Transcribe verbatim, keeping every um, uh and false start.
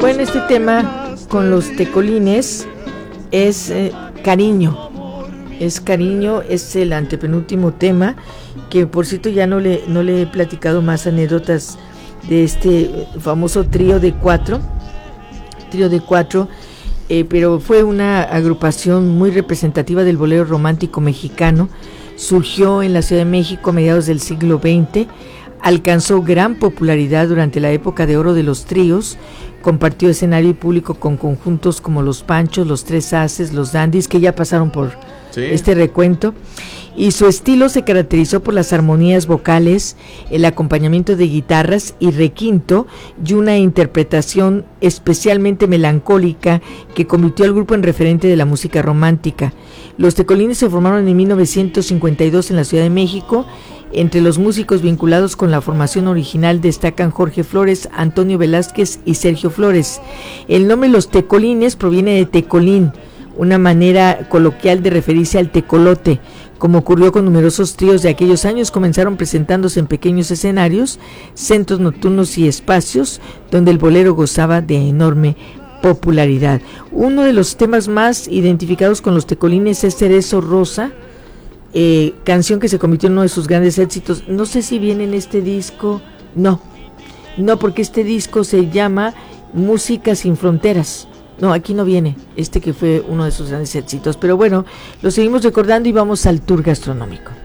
Bueno, este tema con los tecolines es eh, cariño, es cariño, es el antepenúltimo tema, que por cierto ya no le, no le he platicado más anécdotas de este famoso trío de cuatro, trío de cuatro, eh, pero fue una agrupación muy representativa del bolero romántico mexicano. Surgió en la Ciudad de México a mediados del siglo veinte, alcanzó gran popularidad durante la época de oro de los tríos, compartió escenario y público con conjuntos como Los Panchos, Los Tres Haces, Los Dandis, que ya pasaron por sí. este recuento, y su estilo se caracterizó por las armonías vocales, el acompañamiento de guitarras y requinto, y una interpretación especialmente melancólica que convirtió al grupo en referente de la música romántica. Los tecolines se formaron en mil novecientos cincuenta y dos en la Ciudad de México. Entre los músicos vinculados con la formación original destacan Jorge Flores, Antonio Velázquez y Sergio Flores. El nombre Los Tecolines proviene de tecolín, una manera coloquial de referirse al tecolote. Como ocurrió con numerosos tríos de aquellos años, comenzaron presentándose en pequeños escenarios, centros nocturnos y espacios donde el bolero gozaba de enorme popularidad. Uno de los temas más identificados con los tecolines es Cerezo Rosa, eh, canción que se convirtió en uno de sus grandes éxitos. No sé si viene en este disco, no, no, porque este disco se llama Música sin Fronteras. No, aquí no viene, este que fue uno de sus grandes éxitos, pero bueno, lo seguimos recordando y vamos al tour gastronómico.